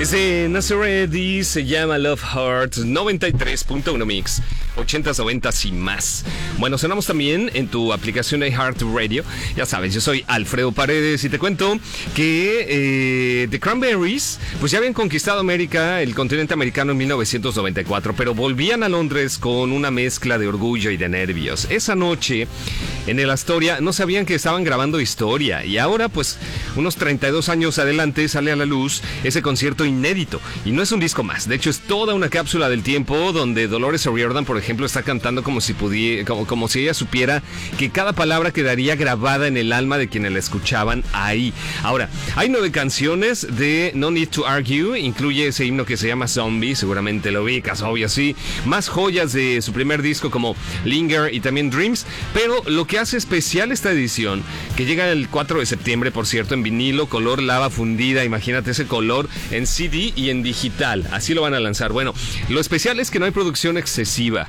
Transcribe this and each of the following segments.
Es de Nazareth y se llama Love Heart 93.1 Mix 80s, 90s y más. Bueno, sonamos también en tu aplicación de Heart Radio. Ya sabes, yo soy Alfredo Paredes y te cuento que The Cranberries pues ya habían conquistado América, el continente americano en 1994, pero volvían a Londres con una mezcla de orgullo y de nervios. Esa noche en el Astoria no sabían que estaban grabando historia y ahora pues unos 32 años adelante sale a la luz ese concierto inédito, y no es un disco más, de hecho es toda una cápsula del tiempo donde Dolores O'Riordan, por ejemplo, está cantando como si como si ella supiera que cada palabra quedaría grabada en el alma de quienes la escuchaban ahí. Ahora, hay 9 canciones de No Need to Argue, incluye ese himno que se llama Zombie, seguramente lo ubicas, obvio, sí, más joyas de su primer disco como Linger y también Dreams, pero lo que hace especial esta edición, que llega el 4 de septiembre, por cierto, en vinilo, color lava fundida, imagínate ese color, en CD y en digital, así lo van a lanzar. Bueno, lo especial es que no hay producción excesiva.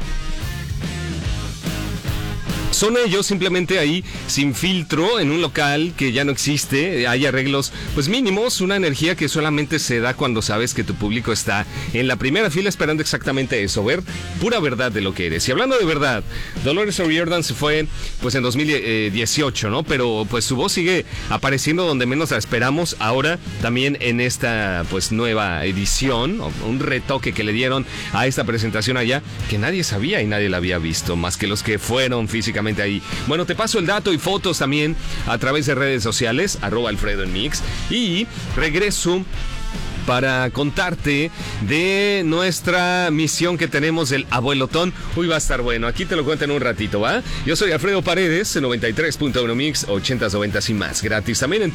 Son ellos simplemente ahí sin filtro en un local que ya no existe, hay arreglos pues mínimos, una energía que solamente se da cuando sabes que tu público está en la primera fila esperando exactamente eso, ver pura verdad de lo que eres. Y hablando de verdad, Dolores O'Riordan se fue pues en 2018, ¿no? Pero pues su voz sigue apareciendo donde menos la esperamos, ahora también en esta pues nueva edición, un retoque que le dieron a esta presentación allá que nadie sabía y nadie la había visto, más que los que fueron físicamente ahí. Bueno, te paso el dato y fotos también a través de redes sociales, @Alfredo en Mix, y regreso para contarte de nuestra misión que tenemos del Abuelotón. Uy, va a estar bueno, aquí te lo cuento en un ratito, ¿va? Yo soy Alfredo Paredes, 93.1 Mix, 80s, 90s y más, gratis también en